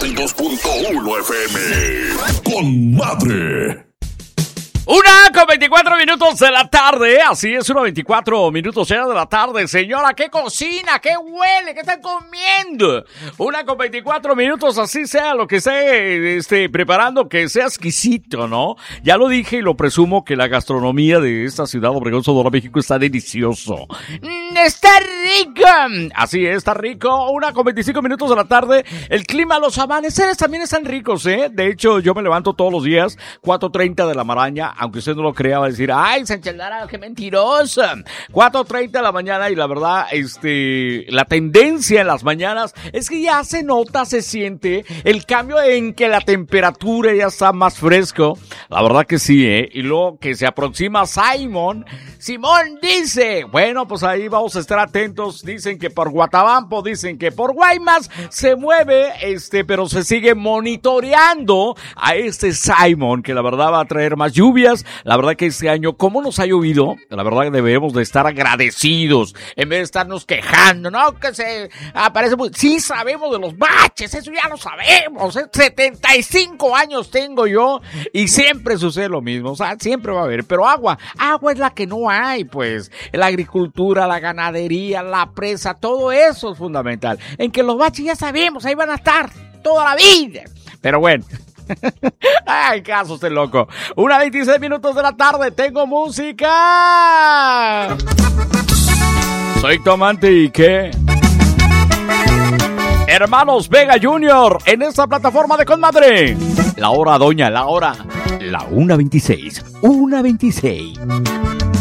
92.1 FM. Con madre. 1:24 de la tarde, así es, 1:24 ya de la tarde. Señora, ¿qué cocina? ¿Qué huele? ¿Qué están comiendo? 1:24, así sea lo que esté preparando, que sea exquisito, ¿no? Ya lo dije y lo presumo que la gastronomía de esta ciudad, Obregón, Sonora, México, está delicioso. ¡Está rico! Así es, está rico. 1:25 de la tarde. El clima, los amaneceres también están ricos, ¿eh? De hecho, yo me levanto todos los días, 4:30 de la mañana. Aunque usted no lo crea, va a decir, ¡ay, Sánchez Lara, qué mentirosa! 4:30 de la mañana y la verdad, la tendencia en las mañanas es que ya se nota, se siente el cambio en que la temperatura ya está más fresco. La verdad que sí, ¿eh? Y luego que se aproxima Simón dice, bueno, pues ahí vamos a estar atentos. Dicen que por Guatabampo, dicen que por Guaymas se mueve, pero se sigue monitoreando a Simón, que la verdad va a traer más lluvias. La verdad que este año, ¿cómo nos ha llovido? La verdad que debemos de estar agradecidos en vez de estarnos quejando, ¿no? Que se aparece muy... Sí sabemos de los baches, eso ya lo sabemos, 75 años tengo yo y siempre sucede lo mismo, o sea, siempre va a haber, pero agua es la que no hay, pues, la agricultura, la ganadería, la presa, todo eso es fundamental, en que los baches ya sabemos, ahí van a estar toda la vida, pero bueno. Ay, caso usted loco. 1:26 de la tarde, tengo música. Soy Tomante y qué. Hermanos Vega Jr. en esta plataforma de Conmadre. La hora, doña, la hora. La 1:26. 1:26.